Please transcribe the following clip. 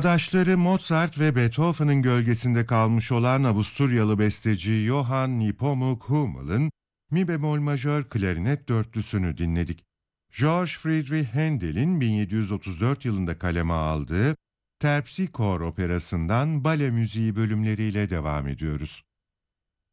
Çağdaşları Mozart ve Beethoven'ın gölgesinde kalmış olan Avusturyalı besteci Johann Nepomuk Hummel'ın mi bemol majör klarinet dörtlüsünü dinledik. George Friedrich Handel'in 1734 yılında kaleme aldığı Terpsichore operasından bale müziği bölümleriyle devam ediyoruz.